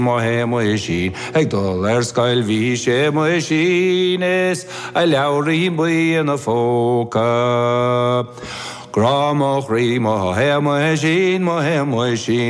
Mohe Moeshin, Hegdol Skyl Vishe Moeshines, a Lauri Bui and a Foka. Gramo Rimo, Mohe Moeshin, Mohe Moeshin.